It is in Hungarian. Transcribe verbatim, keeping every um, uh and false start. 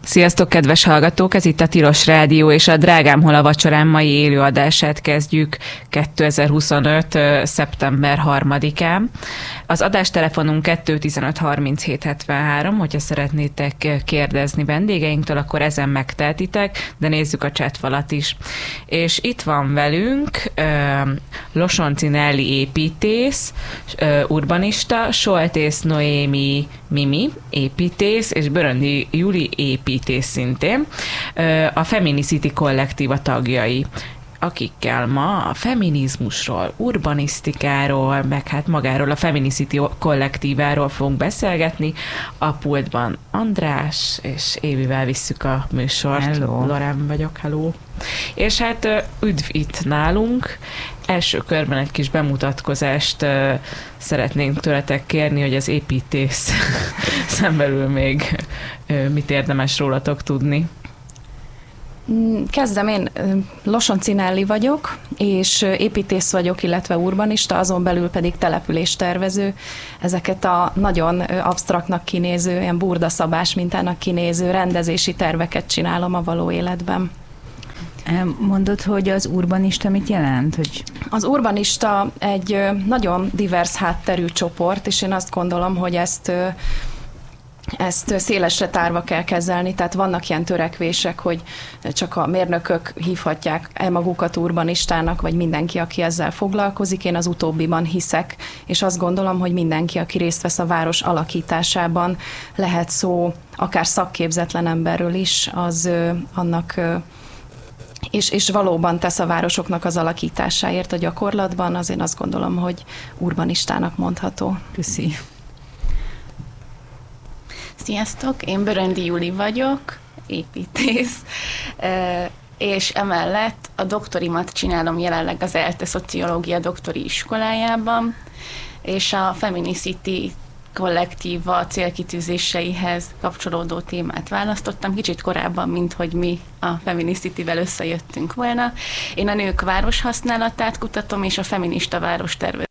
Sziasztok, kedves hallgatók! Ez itt a Tilos Rádió, és a Drágám hol a vacsorám mai élőadását kezdjük kétezer-huszonöt. szeptember harmadikán. Az adástelefonunk kettő tizenöt harminchét hetvenhárom, hogyha szeretnétek kérdezni vendégeinktől, akkor ezen megtehetitek, de nézzük a chatfalat is. És itt van velünk uh, Losonczy Nelly építész, uh, urbanista, Soltész Noémi Mimi építész, és Böröndi Juli építész szintén, a Feminicity kollektíva tagjai, akikkel ma a feminizmusról, urbanisztikáról, meg hát magáról a Feminicity kollektíváról fogunk beszélgetni. A pultban András és Évivel visszük a műsort. Hello. Lorán vagyok, hello. És hát üdv itt nálunk. Első körben egy kis bemutatkozást uh, szeretnénk tőletek kérni, hogy az építész szembelül még uh, mit érdemes rólatok tudni. Kezdem én, Losonczy Nelly vagyok, és építész vagyok, illetve urbanista, azon belül pedig településtervező. Ezeket a nagyon absztraktnak kinéző, ilyen burdaszabás mintának kinéző rendezési terveket csinálom a való életben. Mondod, hogy az urbanista mit jelent? Hogy... Az urbanista egy nagyon divers hátterű csoport, és én azt gondolom, hogy ezt Ezt szélesre tárva kell kezelni, tehát vannak ilyen törekvések, hogy csak a mérnökök hívhatják el magukat urbanistának, vagy mindenki, aki ezzel foglalkozik. Én az utóbbiban hiszek, és azt gondolom, hogy mindenki, aki részt vesz a város alakításában, lehet szó akár szakképzetlen emberről is, az annak... És, és valóban tesz a városoknak az alakításáért a gyakorlatban, az én azt gondolom, hogy urbanistának mondható. Köszi. Sziasztok, én Böröndi Juli vagyok, építész, és emellett a doktorimat csinálom jelenleg az ELTE Szociológia doktori iskolájában, és a Feminicity kollektíva célkitűzéseihez kapcsolódó témát választottam, kicsit korábban, mint hogy mi a Feminicity-vel összejöttünk volna. Én a nők városhasználatát kutatom, és a feminista várostervezést